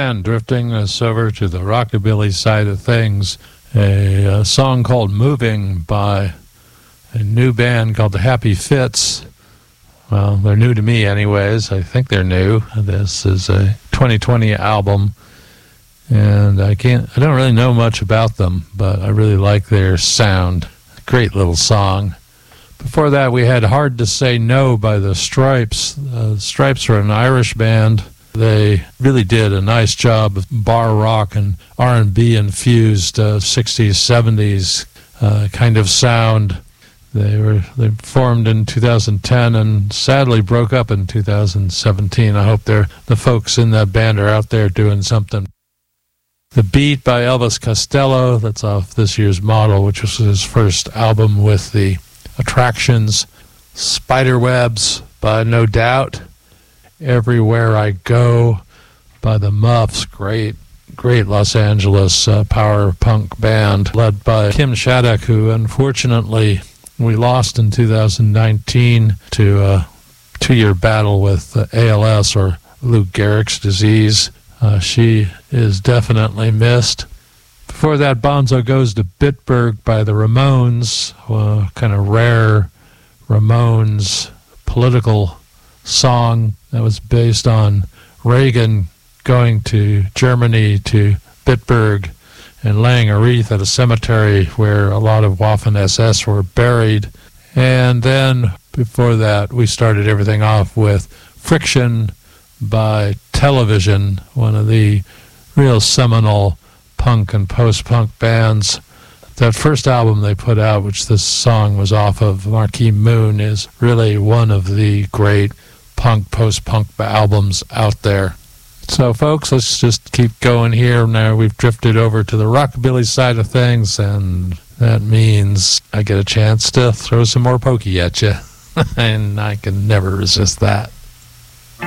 band drifting us over to the rockabilly side of things. A song called Moving by a new band called the Happy Fits. Well, they're new to me anyways. I think they're new. This is a 2020 album, and I don't really know much about them, but I really like their sound. Great little song. Before that, we had Hard to Say No by the Stripes. The Stripes are an Irish band. They really did a nice job of bar rock and R&B infused 60s, 70s kind of sound. They formed in 2010 and sadly broke up in 2017. I hope the folks in that band are out there doing something. The Beat by Elvis Costello, that's off this year's Model, which was his first album with the Attractions. Spiderwebs by No Doubt. Everywhere I Go by the Muffs, great Los Angeles power punk band led by Kim Shattuck, who unfortunately we lost in 2019 to a 2-year battle with ALS, or Lou Gehrig's disease. She is definitely missed. Before that, Bonzo Goes to Bitburg by the Ramones, kind of rare Ramones political song that was based on Reagan going to Germany, to Bitburg, and laying a wreath at a cemetery where a lot of Waffen SS were buried. And then before that, we started everything off with Friction by Television, one of the real seminal punk and post-punk bands. That first album they put out, which this song was off of, Marquee Moon, is really one of the great punk, post-punk albums out there. So, folks, let's just keep going here. Now we've drifted over to the rockabilly side of things, and that means I get a chance to throw some more pokey at you, and I can never resist that.